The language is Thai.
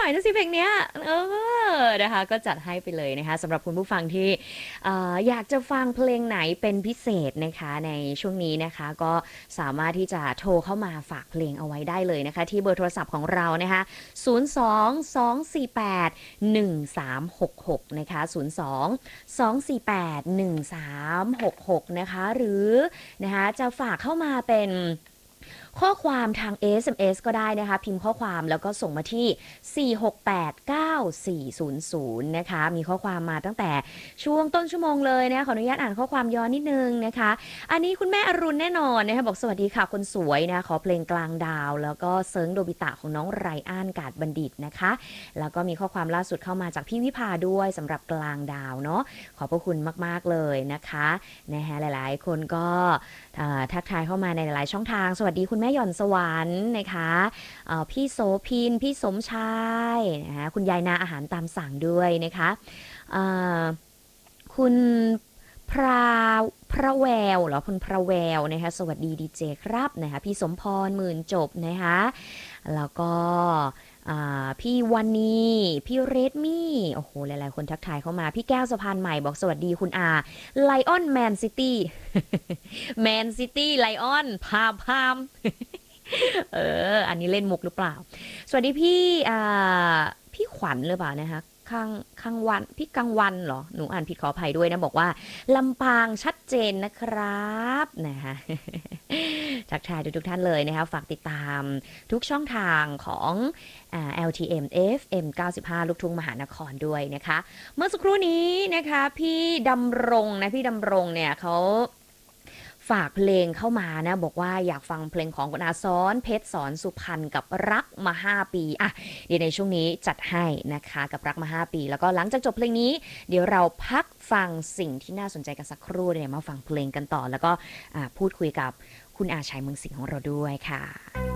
อยนะสิเพลงเนี้ยนะคะก็จัดให้ไปเลยนะคะสำหรับคุณผู้ฟังที่อยากจะฟังเพลงไหนเป็นพิเศษนะคะในช่วงนี้นะคะก็สามารถที่จะโทรเข้ามาฝากเพลงเอาไว้ได้เลยนะคะที่เบอร์โทรศัพท์ของเรานะคะ02-248-1366นะคะ02-248-1366นะคะหรือนะคะจะฝากเข้ามาเป็นข้อความทาง SMS ก็ได้นะคะพิมพ์ข้อความแล้วก็ส่งมาที่4689400นะคะมีข้อความมาตั้งแต่ช่วงต้นชั่วโมงเลยนะขออนุญาตอ่านข้อความย้อนนิดนึงนะคะอันนี้คุณแม่อรุณแน่นอนนะคะบอกสวัสดีค่ะคนสวยนะขอเพลงกลางดาวแล้วก็เซิร์งโดบิตะของน้องไรอันกาดบัณฑิตนะคะแล้วก็มีข้อความล่าสุดเข้ามาจากพี่วิภาด้วยสำหรับกลางดาวเนาะขอบพระคุณมากๆเลยนะคะหลายๆคนก็ทักทายเข้ามาในหลายๆช่องทางสวัสดีคุณแม่หย่อนสวรรค์นะคะพี่โสพินพี่สมชายนะคะคุณยายนาอาหารตามสั่งด้วยนะคะคุณพระพระแววเหรอคุณพระแววนะคะสวัสดีดีเจครับนะคะพี่สมพรหมื่นจบนะคะแล้วก็พี่วันนี้พี่เรดมี่โอ้โหหลายๆคนทักทายเข้ามาพี่แก้วสะพานใหม่บอกสวัสดีคุณอาไลออนแมนซิตี้แมนซิตี้ไลออนพามอันนี้เล่นมุกหรือเปล่าสวัสดีพี่ขวัญหรือเปล่านะคะข้างวันพี่กังวันเหรอหนูอ่านผิดขออภัยด้วยนะบอกว่าลำปางชัดเจนนะครับนะคะทักทายทุกท่านเลยนะคะฝากติดตามทุกช่องทางของLTM FM 95ลูกทุ่งมหานครด้วยนะคะเมื่อสักครู่นี้นะคะพี่ดำรงเนี่ยเขาฝากเพลงเข้ามานะบอกว่าอยากฟังเพลงของคุณอาซ้อนเพชรสอนสุพรรณกับรักมา5ปีอ่ะเดี๋ยวในช่วงนี้จัดให้นะคะกับรักมา5ปีแล้วก็หลังจากจบเพลงนี้เดี๋ยวเราพักฟังสิ่งที่น่าสนใจกันสักครู่เดี๋ยวมาฟังเพลงกันต่อแล้วก็พูดคุยกับคุณอาชัยเมืองสิงห์ของเราด้วยค่ะ